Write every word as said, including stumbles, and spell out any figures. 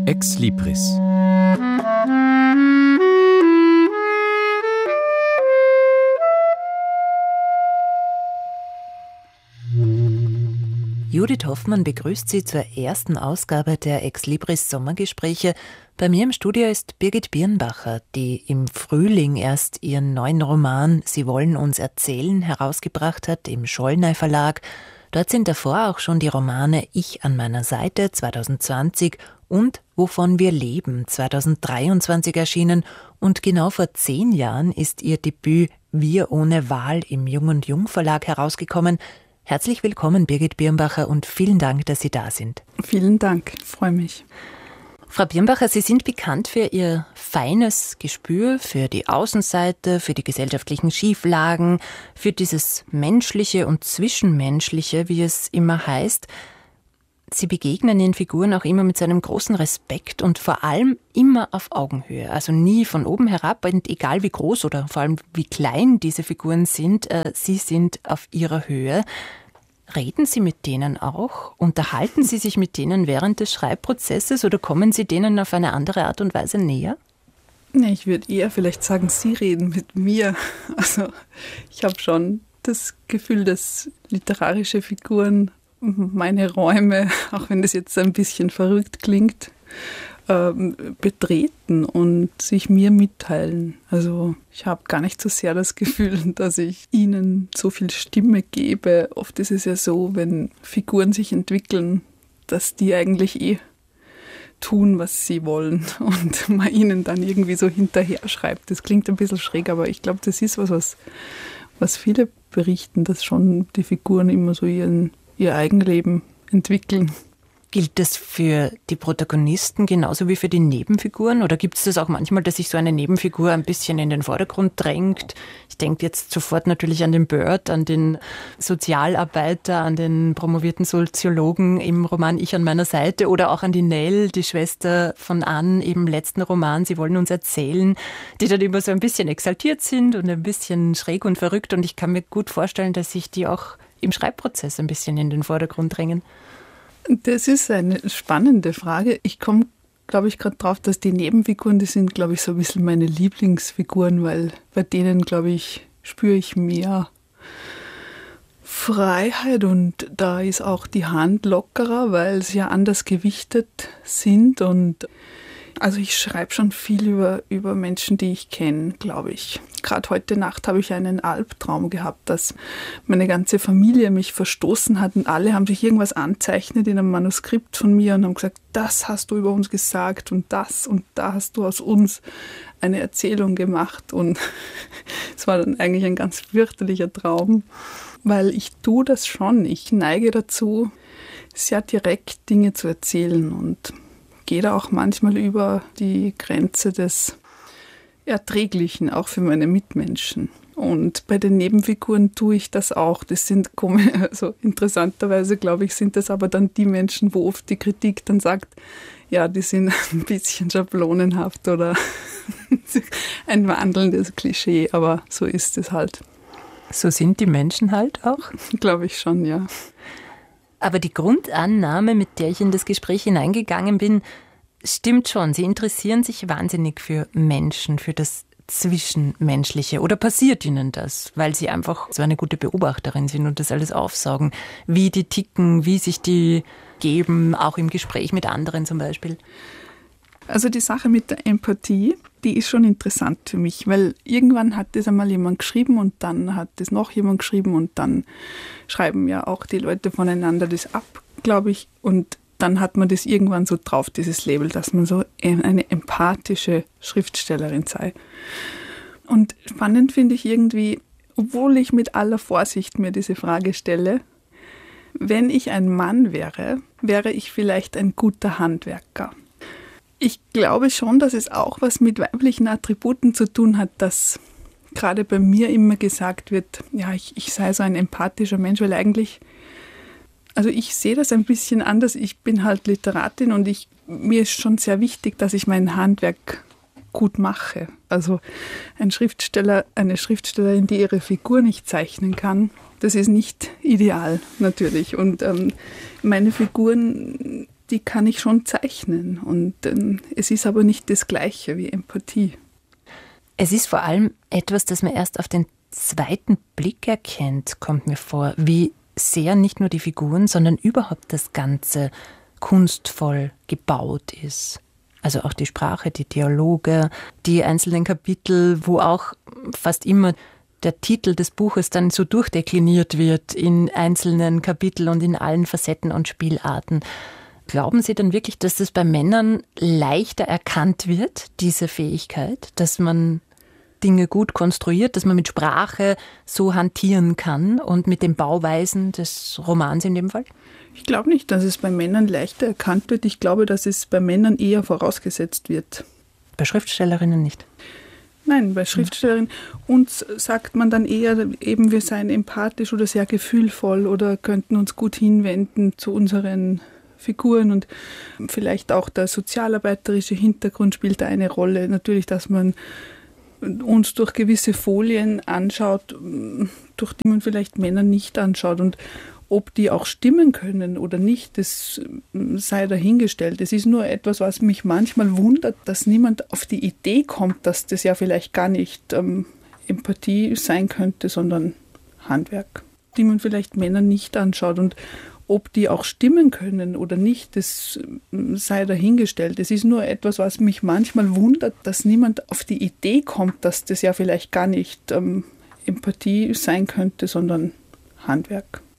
Ex Libris. Judith Hoffmann begrüßt Sie zur ersten Ausgabe der Ex Libris Sommergespräche. Bei mir im Studio ist Birgit Birnbacher, die im Frühling erst ihren neuen Roman »Sie wollen uns erzählen« herausgebracht hat im Schollnay Verlag. Dort sind davor auch schon die Romane »Ich an meiner Seite« zwanzig zwanzig und »Wovon wir leben« zwanzig dreiundzwanzig erschienen. Und genau vor zehn Jahren ist ihr Debüt »Wir ohne Wahl« im Jung und Jung Verlag herausgekommen. Herzlich willkommen, Birgit Birnbacher, und vielen Dank, dass Sie da sind. Vielen Dank, ich freue mich. Frau Birnbacher, Sie sind bekannt für Ihr feines Gespür für die Außenseite, für die gesellschaftlichen Schieflagen, für dieses Menschliche und Zwischenmenschliche, wie es immer heißt. Sie begegnen den Figuren auch immer mit so einem großen Respekt und vor allem immer auf Augenhöhe. Also nie von oben herab, und egal wie groß oder vor allem wie klein diese Figuren sind, äh, sie sind auf ihrer Höhe. Reden Sie mit denen auch? Unterhalten Sie sich mit denen während des Schreibprozesses oder kommen Sie denen auf eine andere Art und Weise näher? Nee, ich würde eher vielleicht sagen, Sie reden mit mir. Also ich habe schon das Gefühl, dass literarische Figuren meine Räume, auch wenn das jetzt ein bisschen verrückt klingt, ähm, betreten und sich mir mitteilen. Also ich habe gar nicht so sehr das Gefühl, dass ich ihnen so viel Stimme gebe. Oft ist es ja so, wenn Figuren sich entwickeln, dass die eigentlich eh tun, was sie wollen und man ihnen dann irgendwie so hinterher schreibt. Das klingt ein bisschen schräg, aber ich glaube, das ist was, was, was viele berichten, dass schon die Figuren immer so ihren ihr Eigenleben entwickeln. Gilt das für die Protagonisten genauso wie für die Nebenfiguren? Oder gibt es das auch manchmal, dass sich so eine Nebenfigur ein bisschen in den Vordergrund drängt? Ich denke jetzt sofort natürlich an den Bird, an den Sozialarbeiter, an den promovierten Soziologen im Roman Ich an meiner Seite oder auch an die Nell, die Schwester von Anne im letzten Roman Sie wollen uns erzählen, die dann immer so ein bisschen exaltiert sind und ein bisschen schräg und verrückt. Und ich kann mir gut vorstellen, dass sich die auch im Schreibprozess ein bisschen in den Vordergrund drängen. Das ist eine spannende Frage. Ich komme, glaube ich, gerade drauf, dass die Nebenfiguren, die sind, glaube ich, so ein bisschen meine Lieblingsfiguren, weil bei denen, glaube ich, spüre ich mehr Freiheit und da ist auch die Hand lockerer, weil sie ja anders gewichtet sind. Und also ich schreibe schon viel über, über Menschen, die ich kenne, glaube ich. Gerade heute Nacht habe ich einen Albtraum gehabt, dass meine ganze Familie mich verstoßen hat und alle haben sich irgendwas anzeichnet in einem Manuskript von mir und haben gesagt, das hast du über uns gesagt und das und da hast du aus uns eine Erzählung gemacht. Und es war dann eigentlich ein ganz fürchterlicher Traum, weil ich tue das schon. Ich neige dazu, sehr direkt Dinge zu erzählen und gehe da auch manchmal über die Grenze des Erträglichen, auch für meine Mitmenschen. Und bei den Nebenfiguren tue ich das auch. Das sind, also interessanterweise, glaube ich, sind das aber dann die Menschen, wo oft die Kritik dann sagt, ja, die sind ein bisschen schablonenhaft oder ein wandelndes Klischee, aber so ist es halt. So sind die Menschen halt auch? Glaube ich schon, ja. Aber die Grundannahme, mit der ich in das Gespräch hineingegangen bin, stimmt schon. Sie interessieren sich wahnsinnig für Menschen, für das Zwischenmenschliche. Oder passiert Ihnen das, weil Sie einfach so eine gute Beobachterin sind und das alles aufsaugen? Wie die ticken, wie sich die geben, auch im Gespräch mit anderen zum Beispiel? Also die Sache mit der Empathie, die ist schon interessant für mich, weil irgendwann hat das einmal jemand geschrieben und dann hat das noch jemand geschrieben und dann schreiben ja auch die Leute voneinander das ab, glaube ich. Und dann hat man das irgendwann so drauf, dieses Label, dass man so eine empathische Schriftstellerin sei. Und spannend finde ich irgendwie, obwohl ich mit aller Vorsicht mir diese Frage stelle, wenn ich ein Mann wäre, wäre ich vielleicht ein guter Handwerker. Ich glaube schon, dass es auch was mit weiblichen Attributen zu tun hat, dass gerade bei mir immer gesagt wird, ja, ich, ich sei so ein empathischer Mensch, weil eigentlich, also ich sehe das ein bisschen anders. Ich bin halt Literatin und ich, mir ist schon sehr wichtig, dass ich mein Handwerk gut mache. Also ein Schriftsteller, eine Schriftstellerin, die ihre Figur nicht zeichnen kann, das ist nicht ideal natürlich. Und ähm, meine Figuren die kann ich schon zeichnen. Und ähm, es ist aber nicht das Gleiche wie Empathie. Es ist vor allem etwas, das man erst auf den zweiten Blick erkennt, kommt mir vor, wie sehr nicht nur die Figuren, sondern überhaupt das Ganze kunstvoll gebaut ist. Also auch die Sprache, die Dialoge, die einzelnen Kapitel, wo auch fast immer der Titel des Buches dann so durchdekliniert wird in einzelnen Kapiteln und in allen Facetten und Spielarten. Glauben Sie denn wirklich, dass das bei Männern leichter erkannt wird, diese Fähigkeit, dass man Dinge gut konstruiert, dass man mit Sprache so hantieren kann und mit den Bauweisen des Romans in dem Fall? Ich glaube nicht, dass es bei Männern leichter erkannt wird. Ich glaube, dass es bei Männern eher vorausgesetzt wird. Bei Schriftstellerinnen nicht? Nein, bei Schriftstellerinnen. Uns sagt man dann eher, eben wir seien empathisch oder sehr gefühlvoll oder könnten uns gut hinwenden zu unseren Figuren und vielleicht auch der sozialarbeiterische Hintergrund spielt da eine Rolle. Natürlich, dass man uns durch gewisse Folien anschaut, durch die man vielleicht Männer nicht anschaut. Und ob die auch stimmen können oder nicht, das sei dahingestellt. Es ist nur etwas, was mich manchmal wundert, dass niemand auf die Idee kommt, dass das ja vielleicht gar nicht ähm, Empathie sein könnte, sondern Handwerk, die man vielleicht Männern nicht anschaut. Und ob die auch stimmen können oder nicht, das sei dahingestellt. Es ist nur etwas, was mich manchmal wundert, dass niemand auf die Idee kommt, dass das ja vielleicht gar nicht ähm, Empathie sein könnte, sondern Handwerk.